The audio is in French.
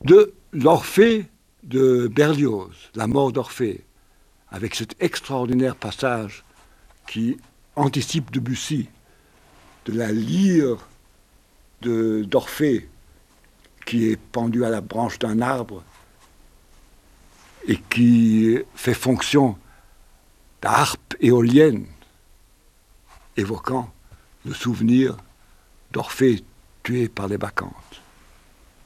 de l'Orphée de Berlioz, la mort d'Orphée, avec cet extraordinaire passage qui anticipe Debussy, de la lyre d'Orphée qui est pendue à la branche d'un arbre et qui fait fonction d'harpe éolienne, évoquant le souvenir d'Orphée tué par les bacchantes.